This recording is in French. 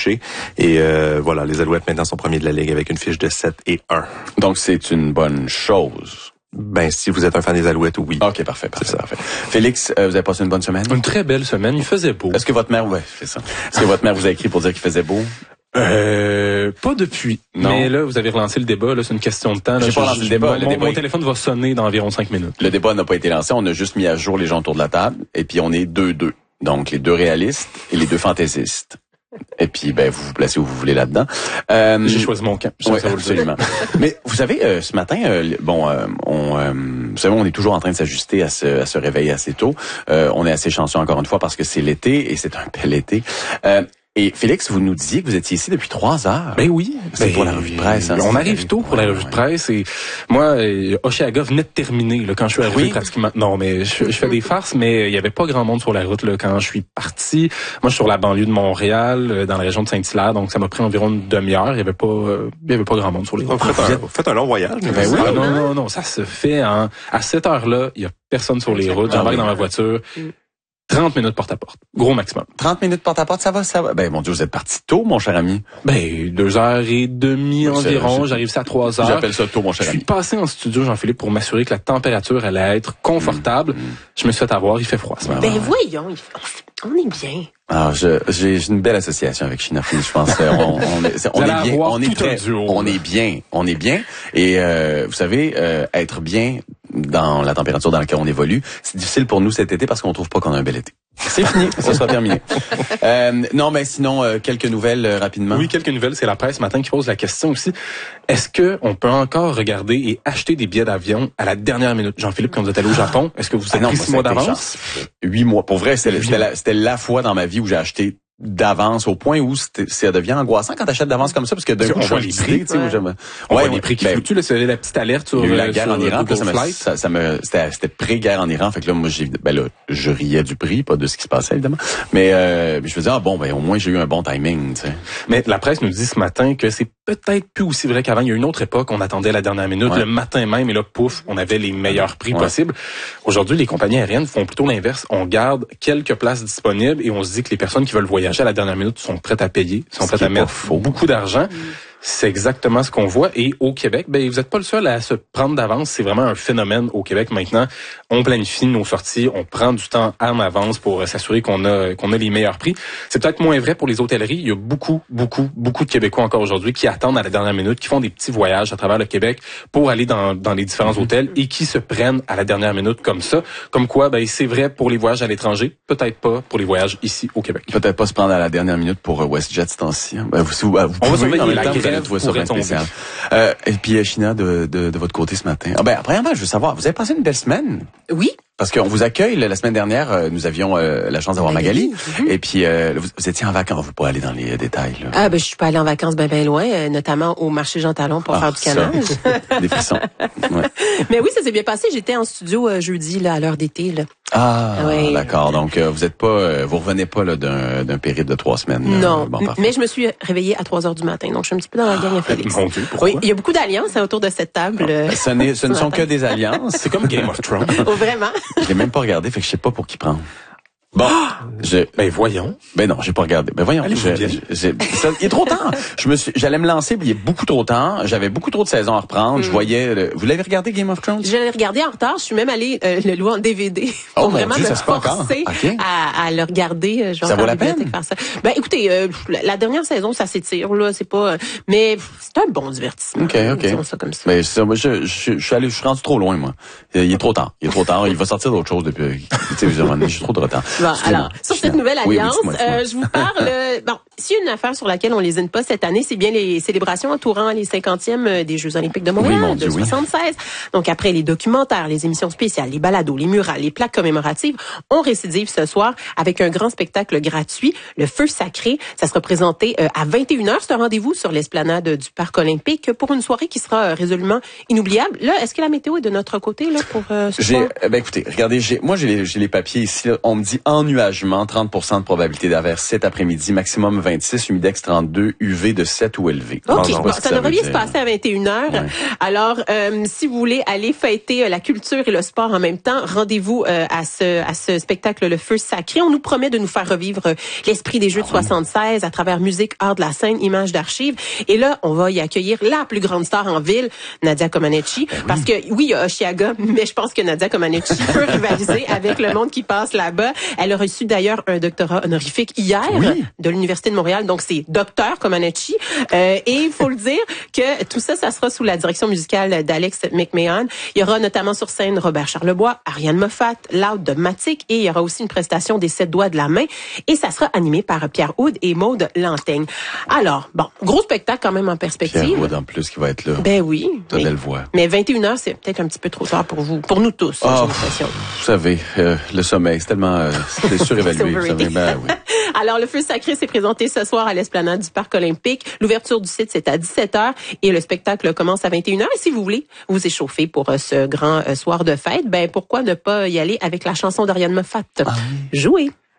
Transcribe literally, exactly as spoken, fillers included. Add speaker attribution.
Speaker 1: touchés. Et euh, voilà, les Alouettes maintenant sont premiers de la Ligue avec une fiche de sept et un.
Speaker 2: Donc, c'est une bonne chose.
Speaker 1: Ben, si vous êtes un fan des Alouettes, oui.
Speaker 2: OK, parfait, parfait, parfait. Félix, euh, vous avez passé une bonne semaine?
Speaker 3: Une très belle semaine. Il faisait beau.
Speaker 2: Est-ce que votre mère, ouais, c'est ça. Est-ce que votre mère vous a écrit pour dire qu'il faisait beau?
Speaker 3: Euh, pas depuis. Non. Mais là, vous avez relancé le débat, là, c'est une question de temps. Là,
Speaker 2: J'ai pas lancé le débat.
Speaker 3: Mon,
Speaker 2: le
Speaker 3: mon,
Speaker 2: débat
Speaker 3: mon
Speaker 2: est...
Speaker 3: téléphone va sonner dans environ cinq minutes.
Speaker 2: Le débat n'a pas été lancé. On a juste mis à jour les gens autour de la table. Et puis, on est deux deux. Donc, les deux réalistes et les deux fantaisistes. Et puis, ben, vous vous placez où vous voulez là-dedans.
Speaker 3: Euh, J'ai choisi mon camp.
Speaker 2: Oui, absolument. Mais vous savez, euh, ce matin, euh, bon, euh, on, euh, vous savez, on est toujours en train de s'ajuster à ce, à se réveiller assez tôt. Euh, on est assez chanceux encore une fois parce que c'est l'été et c'est un bel été. Euh, Et Félix, vous nous disiez que vous étiez ici depuis trois heures.
Speaker 3: Ben oui.
Speaker 2: C'est
Speaker 3: ben,
Speaker 2: pour la revue de presse. Hein,
Speaker 3: on arrive tôt pour la revue de presse. Et moi, Oshéaga venait de terminer là, quand je suis arrivé oui. pratiquement. Non, mais je, je fais des farces, mais il y avait pas grand monde sur la route là, quand je suis parti. Moi, je suis sur la banlieue de Montréal, dans la région de Saint-Hilaire, donc ça m'a pris environ une demi-heure. Il y avait pas, euh, il y avait pas grand monde sur les routes.
Speaker 1: Vous faites un, vous faites un long voyage.
Speaker 3: Ben oui. Ah, non, non, non, ça se fait en, à cette heure-là, il y a personne sur les routes. J'embarque dans ma voiture. trente minutes porte-à-porte. Gros maximum.
Speaker 2: trente minutes porte-à-porte, ça va, ça va. Ben, mon Dieu, vous êtes parti tôt, mon cher ami.
Speaker 3: Ben, deux heures et demie environ. J'arrive ça à trois heures.
Speaker 2: J'appelle ça tôt, mon cher ami.
Speaker 3: Je suis passé en studio, Jean-Philippe, pour m'assurer que la température allait être confortable. Mmh. Je me suis fait avoir, il fait froid ce matin.
Speaker 4: Ben, voyons, on est bien.
Speaker 2: Alors, je, j'ai, j'ai une belle association avec China Fini, je pense. On, on est, on est bien, on est très, on est bien, on est bien. Et, euh, vous savez, euh, être bien dans la température dans laquelle on évolue, c'est difficile pour nous cet été parce qu'on trouve pas qu'on a un bel été. C'est fini, ça sera terminé. Euh, non, mais sinon, euh, quelques nouvelles euh, rapidement.
Speaker 3: Oui, quelques nouvelles. C'est la presse ce matin qui pose la question aussi. Est-ce que on peut encore regarder et acheter des billets d'avion à la dernière minute? Jean-Philippe, quand vous êtes allé au Japon, est-ce que vous avez ah pris six mois d'avance?
Speaker 2: Huit mois. Pour vrai, c'était, c'était, la, c'était la fois dans ma vie où j'ai acheté d'avance au point où ça devient angoissant quand t'achètes d'avance comme ça parce que d'un coup
Speaker 3: on voit les prix, tu sais, ouais. on
Speaker 2: ouais,
Speaker 3: voit les prix qui ben, fluctuent là, c'est la petite alerte sur
Speaker 2: il y a eu la guerre
Speaker 3: sur
Speaker 2: en Iran, là, ça me ça, ça me c'était c'était pré-guerre en Iran, fait que là moi j'ai ben là je riais du prix, pas de ce qui se passait évidemment. Mais euh, je me disais ah bon ben au moins j'ai eu un bon timing, tu sais.
Speaker 3: Mais la presse nous dit ce matin que c'est peut-être plus aussi vrai qu'avant, il y a une autre époque, on attendait la dernière minute, ouais. le matin même et là pouf, on avait les meilleurs prix ouais. possibles. Aujourd'hui, les compagnies aériennes font plutôt l'inverse, on garde quelques places disponibles et on se dit que les personnes qui veulent voyager à la dernière minute sont prêtes à payer, sont prêtes à mettre beaucoup d'argent. Mmh. C'est exactement ce qu'on voit. Et au Québec, ben vous n'êtes pas le seul à se prendre d'avance. C'est vraiment un phénomène au Québec maintenant. On planifie nos sorties, on prend du temps en avance pour s'assurer qu'on a qu'on a les meilleurs prix. C'est peut-être moins vrai pour les hôtelleries. Il y a beaucoup, beaucoup, beaucoup de Québécois encore aujourd'hui qui attendent à la dernière minute, qui font des petits voyages à travers le Québec pour aller dans dans les différents mmh. hôtels et qui se prennent à la dernière minute comme ça. Comme quoi, ben c'est vrai pour les voyages à l'étranger, peut-être pas pour les voyages ici au Québec.
Speaker 2: Peut-être pas se prendre à la dernière minute pour WestJet ce temps-ci. Ben, vous, vous, vous
Speaker 3: on va surveiller la grève.
Speaker 2: Trouver ça spécial. Euh, et puis, China, de, de, de votre côté ce matin. Ah ben, premièrement, je veux savoir, vous avez passé une belle semaine?
Speaker 4: Oui.
Speaker 2: Parce qu'on vous accueille, la semaine dernière, euh, nous avions euh, la chance d'avoir Magali. Mm-hmm. Et puis, euh, vous, vous étiez en vacances. On ne veut pas aller dans les euh, détails. Là.
Speaker 4: Ah ben, je suis pas allée en vacances bien, bien loin, euh, notamment au marché Jean Talon pour ah, faire du canage.
Speaker 2: Des frissons. Ouais.
Speaker 4: Mais oui, ça s'est bien passé. J'étais en studio euh, jeudi, là, à l'heure d'été. Là.
Speaker 2: Ah, ouais. D'accord. Donc, euh, vous êtes pas, euh, vous revenez pas là d'un, d'un périple de trois semaines.
Speaker 4: Non,
Speaker 2: euh, bon,
Speaker 4: mais je me suis réveillée à trois heures du matin. Donc, je suis un petit peu dans la gang à Félix.
Speaker 3: Mon Dieu, pourquoi?
Speaker 4: Oui, il y a beaucoup d'alliances hein, autour de cette table.
Speaker 2: Ah, ce, n'est, ce ne sont que des alliances.
Speaker 3: C'est comme Game of Thrones.
Speaker 4: Oh, vraiment?
Speaker 2: Je l'ai même pas regardé, fait que je sais pas pour qui prendre. Bon, je,
Speaker 3: ben voyons.
Speaker 2: Ben non, j'ai pas regardé. Ben voyons.
Speaker 3: Allez,
Speaker 2: je, je, je, ça, il est trop tard. Je me suis, j'allais me lancer, mais il est beaucoup trop tard. J'avais beaucoup trop de saisons à reprendre. Mm. Je voyais. Le, vous l'avez regardé Game of Thrones?
Speaker 4: Je l'ai regardé en retard. Je suis même allée euh, le louer en D V D
Speaker 2: pour
Speaker 4: oh, vraiment
Speaker 2: Dieu,
Speaker 4: me forcer
Speaker 2: okay.
Speaker 4: à, à le regarder. Je
Speaker 2: ça vaut la peine.
Speaker 4: Faire ça. Ben écoutez, euh, la, la dernière saison, ça s'étire là. C'est pas, mais c'est un bon divertissement.
Speaker 2: Ok, ok.
Speaker 4: Disons ça comme ça.
Speaker 2: Mais ça, moi, je, je, je suis allé, je suis rendu trop loin, moi. Il est trop tard. Il est trop tard. Il va sortir d'autres choses depuis. Tu sais, j'ai trop de retard.
Speaker 4: Bon, alors. Cette nouvelle alliance,
Speaker 2: oui, oui, dis-moi, dis-moi.
Speaker 4: Euh, je vous parle. Euh, bon, s'il y a une affaire sur laquelle on lésine pas cette année, c'est bien les célébrations entourant les cinquantièmes des Jeux Olympiques de Montréal
Speaker 2: oui,
Speaker 4: de
Speaker 2: Dieu,
Speaker 4: soixante-seize.
Speaker 2: Oui.
Speaker 4: Donc après les documentaires, les émissions spéciales, les balados, les murales, les plaques commémoratives, on récidive ce soir avec un grand spectacle gratuit, le Feu sacré. Ça sera présenté euh, à vingt et une heures. C'est un rendez-vous sur l'esplanade du Parc olympique pour une soirée qui sera euh, résolument inoubliable. Là, est-ce que la météo est de notre côté là pour euh, ce
Speaker 2: j'ai,
Speaker 4: soir?
Speaker 2: Ben écoutez, regardez, j'ai, moi j'ai les, j'ai les papiers ici. Là, on me dit ennuagement, trente pour cent de probabilité d'averse cet après-midi, maximum vingt-six. six, humidex trente-deux, U V de sept ou élevé.
Speaker 4: OK, bon, ça, ça devrait bien se passer à vingt et une heures. Ouais. Alors, euh, si vous voulez aller fêter la culture et le sport en même temps, rendez-vous euh, à ce à ce spectacle Le Feu Sacré. On nous promet de nous faire revivre l'esprit des Jeux de soixante-seize à travers musique, art de la scène, images d'archives. Et là, on va y accueillir la plus grande star en ville, Nadia Comaneci, ben oui. parce que oui, il y a Oshiaga, mais je pense que Nadia Comaneci peut rivaliser avec le monde qui passe là-bas. Elle a reçu d'ailleurs un doctorat honorifique hier oui. de l'Université de Montréal, donc c'est docteur Comaneci. Euh, et il faut le dire que tout ça, ça sera sous la direction musicale d'Alex McMahon. Il y aura notamment sur scène Robert Charlebois, Ariane Moffat, Loud de Matic, et il y aura aussi une prestation des sept doigts de la main, et ça sera animé par Pierre Houde et Maude Lantaigne. Alors, bon, gros spectacle quand même en perspective.
Speaker 2: Pierre Houde en plus qui va être là.
Speaker 4: Ben oui.
Speaker 2: De belle voix.
Speaker 4: Mais vingt et une heures, c'est peut-être un petit peu trop tard pour vous, pour nous tous, oh, j'ai l'impression.
Speaker 2: Vous savez, euh, le sommeil, c'est tellement euh, c'est surévalué. le sommeil, ben, oui.
Speaker 4: Alors, le Feu Sacré s'est présenté ce soir à l'esplanade du Parc olympique. L'ouverture du site, c'est à dix-sept heures et le spectacle commence à vingt et une heures. Et si vous voulez vous échauffer pour euh, ce grand euh, soir de fête, ben pourquoi ne pas y aller avec la chanson d'Ariane Moffat? Ah oui. Jouez!